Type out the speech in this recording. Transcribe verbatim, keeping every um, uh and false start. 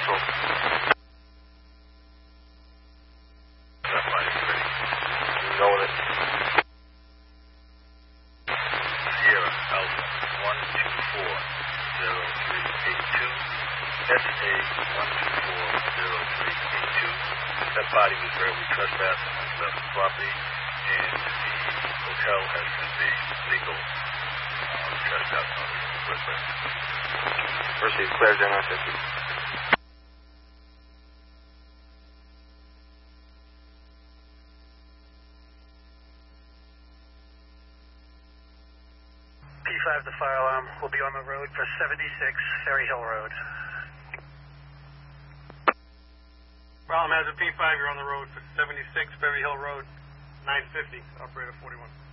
control. That body is ready. You know it. Sierra Alpha one two four zero three eight two. S A one two four zero three eight two. That body was verbally trespassing on left the property, and the hotel has been legal uh, trespass on the equipment. Proceed, clear General fifty. P five, the fire alarm will be on the road for seventy-six Ferry Hill Road. Problem has a P five, you're on the road for seventy-six Ferry Hill Road, nine fifty, operator forty-one.